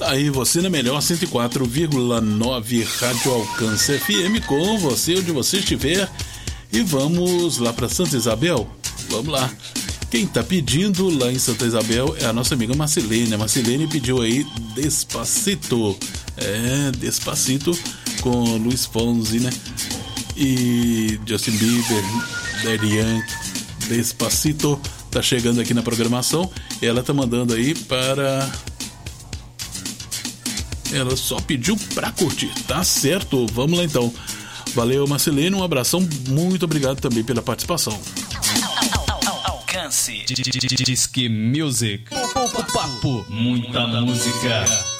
Aí você na melhor 104,9 Rádio Alcance FM, com você onde você estiver. E vamos lá para Santa Isabel. Vamos lá. Quem tá pedindo lá em Santa Isabel é a nossa amiga Marcelene. A Marcelene pediu aí Despacito. Despacito com Luiz Fonsi, né? E Justin Bieber, Daddy Yankee. Despacito tá chegando aqui na programação. Ela tá mandando aí para... Ela só pediu pra curtir, tá certo? Vamos lá então. Valeu, Marcelene, um abração. Muito obrigado também pela participação. Alcance Disque Music. Papo, muita música.